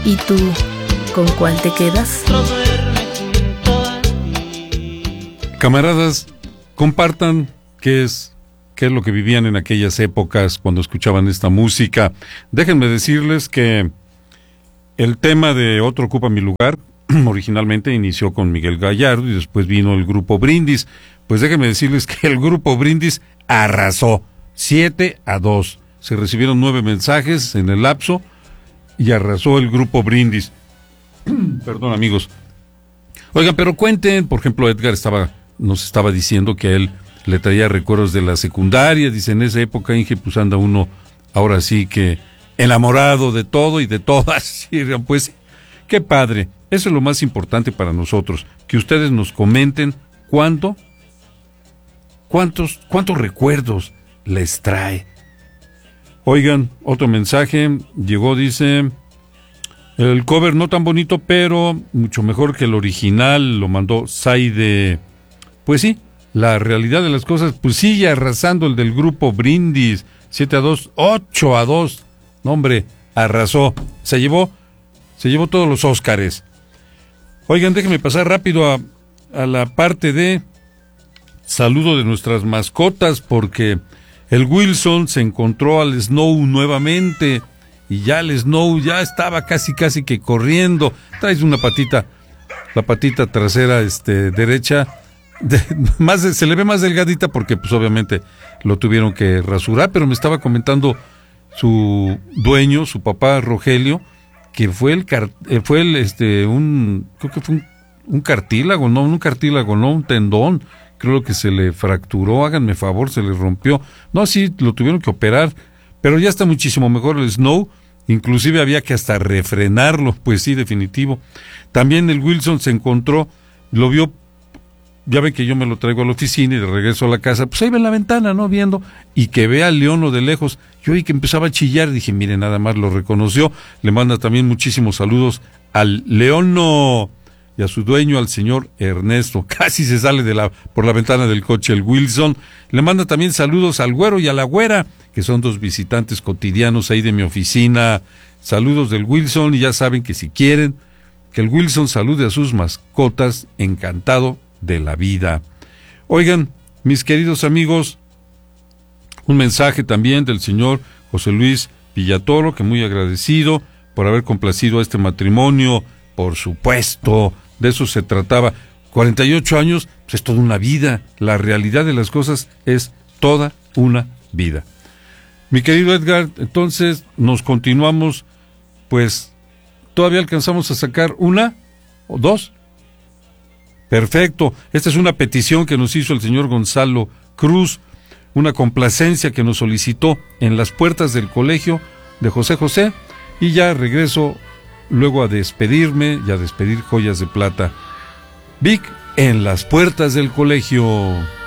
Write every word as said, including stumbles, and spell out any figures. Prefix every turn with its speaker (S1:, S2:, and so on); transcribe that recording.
S1: ¿Y tú, con cuál te quedas?
S2: Camaradas, compartan qué es, qué es lo que vivían en aquellas épocas cuando escuchaban esta música. Déjenme decirles que el tema de Otro ocupa mi lugar originalmente inició con Miguel Gallardo y después vino el grupo Brindis. Pues déjenme decirles que el grupo Brindis arrasó siete a dos. Se recibieron nueve mensajes en el lapso y arrasó el grupo Brindis. Perdón, amigos. Oigan, pero cuenten, por ejemplo, Edgar estaba, nos estaba diciendo que a él le traía recuerdos de la secundaria. Dice, en esa época, Inge, pues anda uno ahora sí que enamorado de todo y de todas. Y pues, qué padre. Eso es lo más importante para nosotros, que ustedes nos comenten cuánto, cuántos, cuántos recuerdos les trae. Oigan, otro mensaje llegó, dice, el cover no tan bonito, pero mucho mejor que el original, lo mandó Saide. Pues sí, la realidad de las cosas, pues sigue arrasando el del grupo Brindis, siete a dos, ocho a dos, no hombre, arrasó, se llevó, se llevó todos los Óscares. Oigan, déjenme pasar rápido a, a la parte de saludo de nuestras mascotas, porque el Wilson se encontró al Snow nuevamente, y ya el Snow ya estaba casi casi que corriendo. Traes una patita, la patita trasera este derecha, de, más de, se le ve más delgadita porque pues obviamente lo tuvieron que rasurar, pero me estaba comentando su dueño, su papá Rogelio, que fue el car, fue el este un creo que fue un, un cartílago, no, un cartílago, no, un tendón, creo que se le fracturó, háganme favor, se le rompió. No, sí, lo tuvieron que operar, pero ya está muchísimo mejor el Snow, inclusive había que hasta refrenarlo, pues sí, definitivo. También el Wilson se encontró, lo vio, ya ven que yo me lo traigo a la oficina y de regreso a la casa, pues ahí ve en la ventana, ¿no? Viendo, y que ve al leono de lejos. Yo oí que empezaba a chillar, dije, mire, nada más lo reconoció. Le manda también muchísimos saludos al leono y a su dueño, al señor Ernesto. Casi se sale de la por la ventana del coche el Wilson. Le manda también saludos al güero y a la güera, que son dos visitantes cotidianos ahí de mi oficina. Saludos del Wilson, y ya saben que si quieren que el Wilson salude a sus mascotas, encantado de la vida. Oigan, mis queridos amigos, un mensaje también del señor José Luis Villatoro, que muy agradecido por haber complacido a este matrimonio, por supuesto, de eso se trataba. cuarenta y ocho años, pues es toda una vida. La realidad de las cosas es toda una vida. Mi querido Edgar, entonces nos continuamos, pues todavía alcanzamos a sacar una o dos. Perfecto, esta es una petición que nos hizo el señor Gonzalo Cruz, una complacencia que nos solicitó en las puertas del colegio de José José, y ya regreso luego a despedirme y a despedir Joyas de Plata. Vic, en las puertas del colegio.